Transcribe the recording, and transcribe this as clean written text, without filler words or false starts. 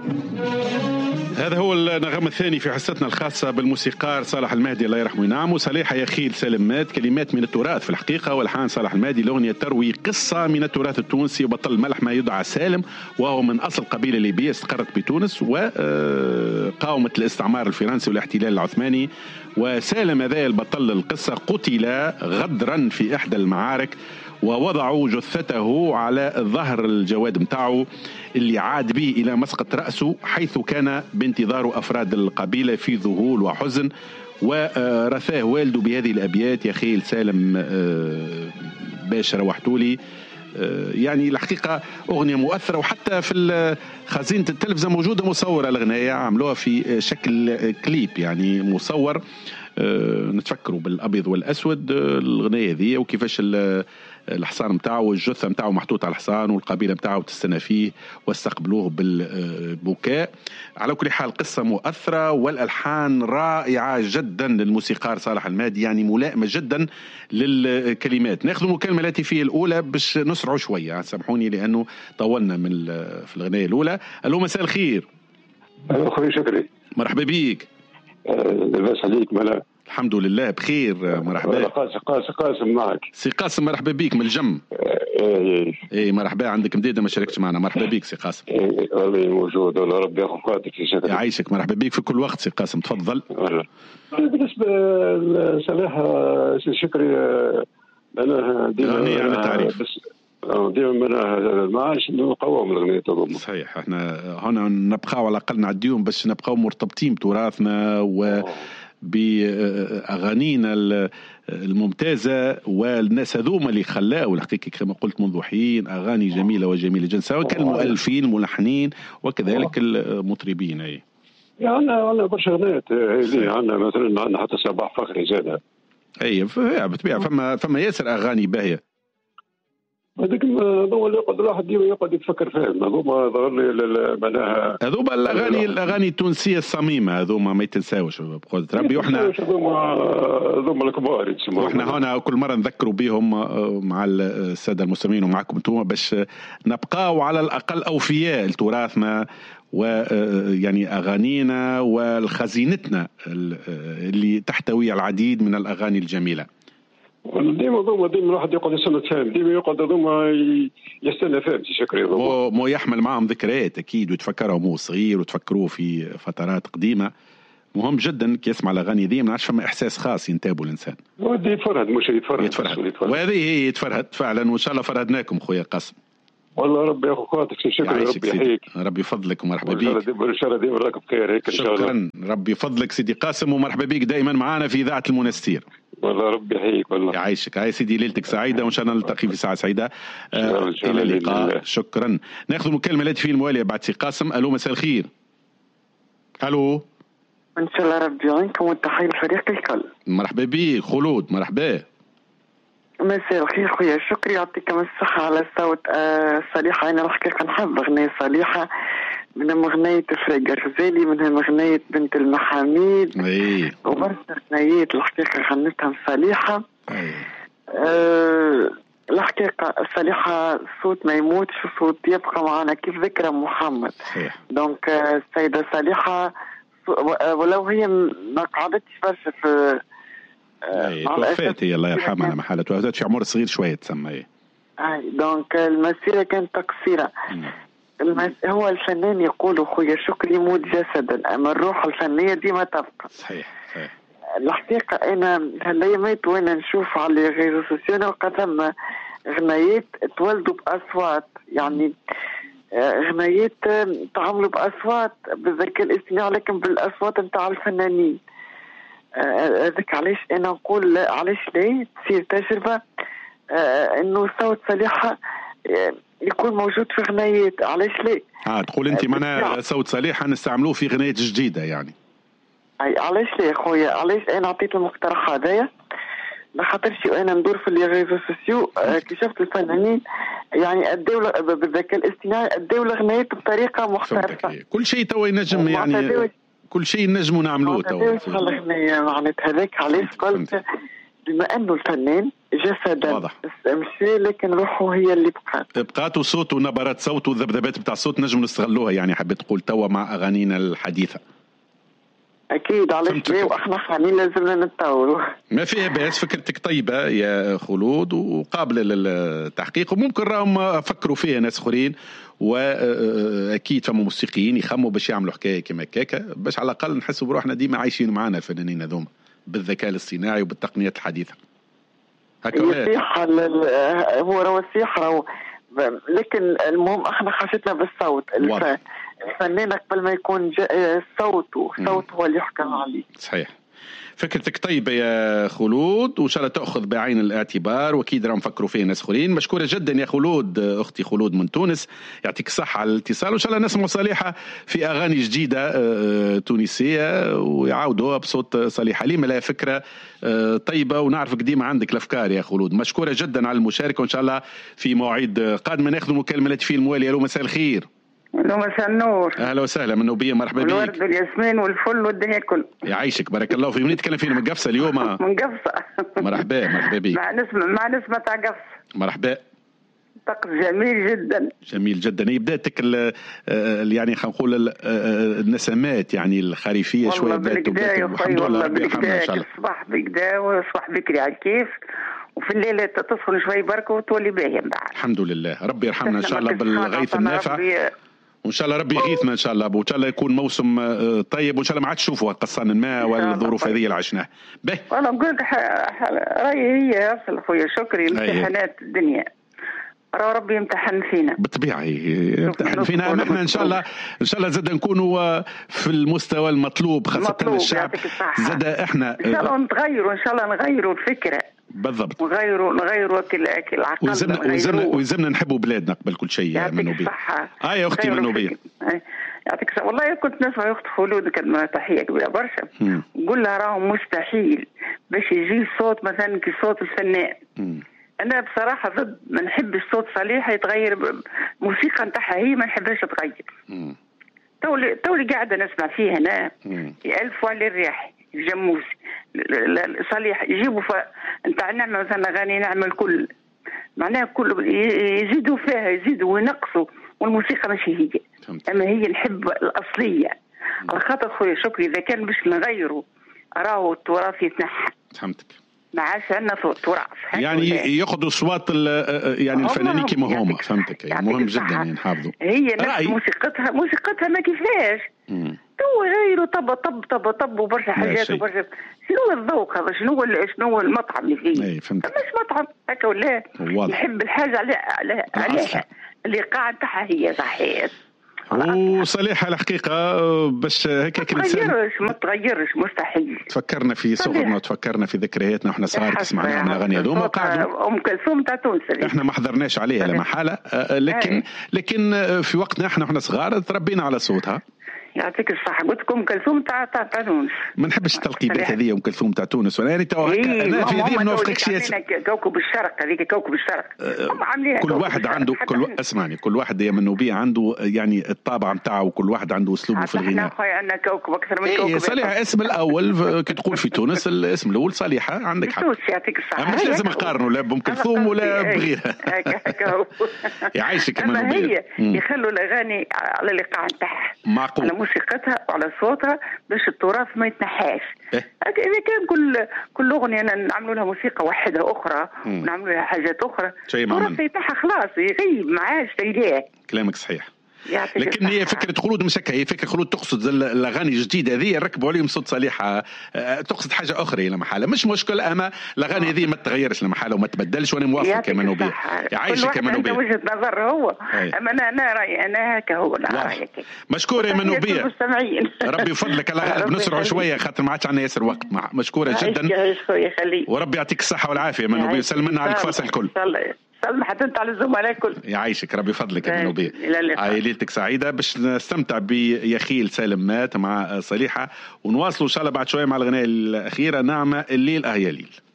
هذا هو النغم الثاني في حصتنا الخاصة بالموسيقار صالح المهدي الله يرحمه وينعمه. صالح يا خيل سالم مات، كلمات من التراث في الحقيقة، والحان صالح المهدي الأغنية تروي قصة من التراث التونسي. وبطل ملح ما يدعى سالم، وهو من أصل قبيلة ليبية استقرت بتونس وقاومت الاستعمار الفرنسي والاحتلال العثماني. وسالم هذا البطل القصة قتل غدرا في إحدى المعارك، ووضعوا جثته على ظهر الجواد متاعه اللي عاد به إلى مسقط رأسه، حيث كان بانتظار أفراد القبيلة في ذهول وحزن. ورثاه والده بهذه الأبيات: يا خيل سالم باش روحتولي. يعني الحقيقة أغنية مؤثرة، وحتى في خزينة التلفزة موجودة مصورة الأغنية، عملوها في شكل كليب يعني مصور. نتفكروا بالأبيض والأسود الأغنية ذي، وكيفاش الحصان متاعه والجثة متاعه محطوط على الحصان والقبيلة متاعه تستنى فيه واستقبلوه بالبكاء. على كل حال قصة مؤثرة، والألحان رائعة جدا للموسيقار صالح المهدي، يعني ملائمة جدا للكلمات. ناخذ المكالمة التي فيه الأولى باش نسرعوا شوية، سامحوني لأنه طولنا في الأغنية الأولى. ألو مساء الخير. أخوي شكري، مرحبا بيك. لاباس عليك؟ ملا الحمد لله بخير. مرحبا. قاسم معك. سي قاسم مرحبا بيك من الجم. ايه مرحبا، عندك مديدة ما شاركتش معنا. مرحبا بيك سي قاسم. والله موجود، والله ربي ياخذ قاتك في شكري. يعيشك، مرحبا بيك في كل وقت سي قاسم، تفضل. بالنسبة لصالح سي شكري، أنا غني عن التعريف، ديما ما عادش نقوم الأغنية تضم. صحيح، احنا هنا نبقاو على الأقل نعديهم باش نبقاو مرتبطين بتراثنا بأغانينا الممتازة، والناس هذوما اللي خلاوا الحقيقة كما قلت منذ حين أغاني جميلة وجميلة جدا، سواء كان المؤلفين الملحنين وكذلك المطربين. أي عندنا برشا أغنيات هذه، عندنا مثلا عندنا حتى صباح فخري زادها. أي بالطبيعة فما ياسر أغاني باهية. هذيك هذوما اللي يقعد الواحد ديما يقعد يتفكر فيهم، هذوما ظهر لي معناها هذوما الاغاني التونسيه الصميمه، هذوما ما يتنساوش بقدرة ربي. وحنا هذوما الكبار يتسموا، وحنا هنا كل مره نذكروا بهم مع الساده المستمعين ومعكم انتم باش نبقاو على الاقل اوفياء لتراثنا ويعني اغانينا والخزينتنا اللي تحتوي على العديد من الاغاني الجميله. ديما الواحد يقعد يستنى فهم، ديما يقعد يستنى فهم شكري. مو يحمل معهم ذكريات اكيد، وتفكرهم وهو صغير وتفكروه في فترات قديمه. مهم جدا كي يسمع الاغاني ذي، ما نعرفش فما احساس خاص ينتابه الانسان. ودي يتفرهد، مش يتفرهد. وهذه هي يتفرهد فعلا، وان شاء الله فرهدناكم خويا قاسم. والله ربي ياخذ خاطرك شكرا، ربي يحييك، ربي يفضلك ومرحبا بيك. ان شاء الله ديما راك بخير هيك ان شاء الله. شكرا، ربي يفضلك سيدي قاسم، ومرحبا بيك دائما معنا في اذاعه المنستير. والله ربي يحييك والله. يعيشك يا سيدي، ليلتك سعيده وان شاء الله نلتقي في ساعه سعيده. الى اللقاء. شكرا. ناخذ المكالمه التي في المواليه بعد سي قاسم. الو مساء الخير. الو ان شاء الله ربي يعينكم وتحيه لفريق الكل. مرحبا بيك خلود. مرحبا. مساء الخير خويا شكري، يعطيكم الصحة على صوت صالحة. أنا الحقيقة نحب أغنية صالحة، منهم أغنية فريق غزالي، منهم أغنية بنت المحاميد، وبرشا أغنيات الحقيقة غنتها صالحة. الحقيقة صالحة صوت ما يموتش، صوت يبقى معنا كيف ذكرى محمد. دونك السيدة صالحة ولو هي ما قعدتش برشا في توفيت هي الله يرحمها على محالة، توفيت في عمر صغير شوية تسمى. دونك المسيرة كانت تقصيرة. هو الفنان يقول خويا شكري يموت جسدا، أما الروح الفنية ديما تبقى. صحيح. الحقيقة أنا هالأيامات وأنا نشوف على غير سوسيال نلقى ثم غنايات تولدوا بأصوات، يعني غنايات تعملوا بأصوات بالذكاء الاصطناعي لكن بالأصوات نتاع الفنانين. هذاك علاش انا نقول علاش لا تصير تجربه انه صوت صالحه يكون موجود في غنايات. علاش لا؟ تقول انت معنا صوت صالحه نستعملوه في غنايات جديده يعني. علاش لا خويا؟ علاش انا عطيت المقترح هذايا؟ ما خاطرش انا ندور في لي ريزو سوسيو كي شفت الفنانين يعني اداو بالذكاء الاصطناعي اداو الغنايات بطريقه محترفه. كل شيء تو ينجم يعني كل شيء نجموا نعملوه تو. معناتها هذاك علاش قلت بما أنه الفنان جسدا واضح. مشي، لكن روحه هي اللي بقات وصوته ونبرات صوته والذبذبات بتاع الصوت نجم نستغلوها، يعني حبيت تقول توا مع أغانينا الحديثة. أكيد، علاش لا، وإحنا حامين لازمنا نتطوروا. ما فيها بأس، فكرتك طيبة يا خلود وقابلة للتحقيق، وممكن راهم فكروا فيها ناس آخرين، وأكيد فما موسيقيين يخموا باش يعملوا حكاية كما كاكا، باش على الأقل نحسوا بروحنا ديما عايشين معنا الفنانين هذوما بالذكاء الاصطناعي وبالتقنيات الحديثة. السيحة هو روا السيحة، لكن المهم احنا حاجتنا بالصوت. الفنان قبل ما يكون الصوت هو اللي يحكم عليه. صحيح. فكرتك طيبة يا خلود، وإن شاء الله تأخذ بعين الاعتبار، وأكيد راهم نفكروا فيه ناس آخرين. مشكورة جدا يا خلود، أختي خلود من تونس، يعطيك الصحة على الاتصال، وإن شاء الله نسمع صالحة في أغاني جديدة تونسية ويعاودوها بصوت صالحة. لما لا فكرة طيبة، ونعرفك ديما عندك الأفكار يا خلود. مشكورة جدا على المشاركة، وإن شاء الله في موعد قادمة ناخذ مكالمة في الموالي. ألو، مساء الخير. الو، مساء النور. اهلا وسهلا من نوبيه، مرحبا بك. الورد والياسمين والفل والدنيا الكل. يعيشك، بارك الله فيك. من نتكلم فيه؟ من قفصه اليوم؟ من قفصه. مرحبا بك. مع نسمة تاع قفص. مرحبا. طقس جميل جدا. جميل جدا. هي بداتك يعني خلينا نقول النسمات يعني الخريفيه شويه بدات الحمد لله ربي يرحمنا ان شاء الله. الصباح بكدا والصباح بكري على الكيف، وفي الليل تسخن شوي برك وتولي باهيه من بعد. الحمد لله، ربي يرحمنا ان شاء الله بالغيث النافع، وان شاء الله ربي يغيثنا ان شاء الله، وان شاء الله يكون موسم طيب، وان شاء الله ما عاد تشوفوا قصان الماء والظروف هذه اللي عشناها. باهي، والله نقول لك رايي هي اصل خويا شكري، امتحانات الدنيا ربي يمتحن فينا بالطبيعه، يمتحن فينا. احنا ان شاء الله زاد نكونوا في المستوى المطلوب، خاصه الشعب زاد احنا ان شاء الله نتغيروا، ان شاء الله نغيروا الفكره بالضبط، نغيروا العقل، ويلزمنا نحبوا بلادنا قبل كل شيء. منوبيه يا اختي منوبيه، يعطيك الصحه. والله كنت نسمع اخت خلود كلمه تحيه كبيره برشا، نقول لها راهو مستحيل باش يجي صوت مثلا كصوت الفنان. أنا بصراحة ضد، ما نحبش صوت صالحة يتغير، الموسيقى نتاعها هي ما نحبهاش تتغير. تولي قاعدة نسمع فيها أنا ألف وعلى الرياح الجموس صالح يجيبوا نتاع نعمل مثلا أغاني نعمل كل معناها كل يزيدوا فيها يزيدوا وينقصوا، والموسيقى ماشي هي. أما هي نحب الأصلية. على خاطر خويا شكري إذا كان باش نغيروا راهو التراث يتنحى. فهمتك. ما عادش عندنا تراث يعني ياخذوا اصوات يعني الفنانين كما هما. فهمتك، مهم جدا يعني نحافظوا. هي نفس موسيقتها ما كيفاش تو غيروا طب وبرشا حاجات وبرشا. شنو الذوق هذا؟ شنو المطعم اللي فيه؟ مش مطعم هكا ولا نحب الحاجه عليها اللي قاعد نتاعها هي صحيح. وصالحة الحقيقة باش هيك ما تغيرش مستحيل. تفكرنا في صغرنا وتفكرنا في ذكرياتنا واحنا صغار كسمعنا من الأغاني هذوما. أم كلثوم تاع تونس احنا ما حضرناش عليها لا محالة، لكن في وقتنا احنا صغار تربينا على صوتها. يعطيك الصحة. قلت لكم كلثوم تاع تونس. ما نحبش التلقيبات هذه ام كلثوم تاع تونس، وانا انا في هذه ما نوافقكش ياسر. كوكب الشرق هذيك كوكب الشرق هم عاملينها. كل واحد عنده اسمعني، كل واحد يا منوبيه عنده يعني الطابع نتاعو، وكل واحد عنده اسلوبه في الغناء. احنا خويا عندنا كوكب اكثر من كوكب. صالحة اسم الاول كي تقول في تونس الاسم الاول صالحة، عندك حق. يعطيك الصحة. مش لازم نقارنوا لا بام كلثوم ولا بغيرها. يعيشك منوبيه. يخلوا الاغاني على الايقاع نتاعها، معقول، على موسيقتها وعلى صوتها باش التراث ما يتنحاش. إذا كان كل أغنية نعملوا لها موسيقى واحدة أخرى ونعملوا لها حاجات أخرى، التراث يتنحى خلاص يغيب، ما عادش تلقاه. كلامك صحيح. لكن هي فكرة خلود مش هكا، هي فكرة خلود تقصد الأغاني الجديدة هذه يركبوا عليهم صوت صالحة، تقصد حاجة أخرى لمحالة، مش مشكل. أما الأغاني هذه ما تتغيرش لمحالة وما تبدلش، وأنا موافق يا منوبية. يعيشك يا منوبية. كل واحد عنده وجهة نظر هو، أما أنا رأيي أنا هكا هو. مشكورة يا منوبية، ربي يفضلك. الله بنسرع شوية خاطر ما عادش عندنا ياسر وقت. مشكورة جدا، وربي يعطيك الصحة والعافية يا منوبية. سلمنا على الفاصل الكل. سلمحت انت على الزملاء الكل. يعيشك ربي فضلك يا منوبية. ليلتك سعيدة. باش نستمتع بيخيل سالم مات مع صالحة، ونواصلوا ان شاء الله بعد شوية مع الغناء الأخيرة نعمة الليل يا ليل.